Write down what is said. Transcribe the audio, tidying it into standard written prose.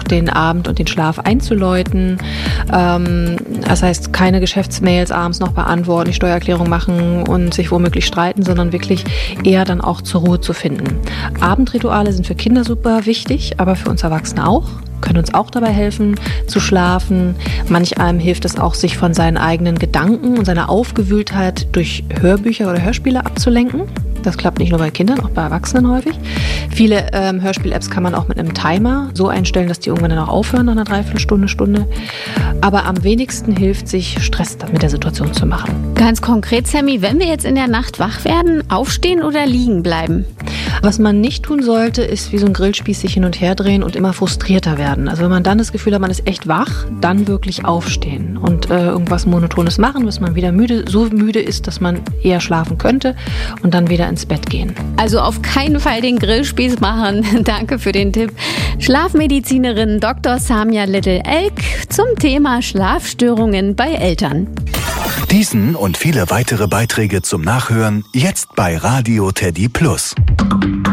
den Abend und den Schlaf einzuläuten. Das heißt, keine Geschäftsmails abends noch beantworten, die Steuererklärung machen und sich womöglich streiten, sondern wirklich eher dann auch zur Ruhe zu finden. Abendrituale sind für Kinder super wichtig, aber für uns Erwachsene auch. Können uns auch dabei helfen, zu schlafen. Manch einem hilft es auch, sich von seinen eigenen Gedanken und seiner Aufgewühltheit durch Hörbücher oder Hörspiele abzulenken. Das klappt nicht nur bei Kindern, auch bei Erwachsenen häufig. Viele Hörspiel-Apps kann man auch mit einem Timer so einstellen, dass die irgendwann dann auch aufhören nach einer Dreiviertelstunde. Aber am wenigsten hilft, sich Stress mit der Situation zu machen. Ganz konkret, Sammy, wenn wir jetzt in der Nacht wach werden, aufstehen oder liegen bleiben? Was man nicht tun sollte, ist wie so ein Grillspieß sich hin und her drehen und immer frustrierter werden. Also wenn man dann das Gefühl hat, man ist echt wach, dann wirklich aufstehen und irgendwas Monotones machen, bis man wieder so müde ist, dass man eher schlafen könnte und dann wieder ins Bett gehen. Also auf keinen Fall den Grillspieß machen. Danke für den Tipp. Schlafmedizinerin Dr. Samia Little-Elk zum Thema Schlafstörungen bei Eltern. Diesen und viele weitere Beiträge zum Nachhören jetzt bei Radio Teddy Plus.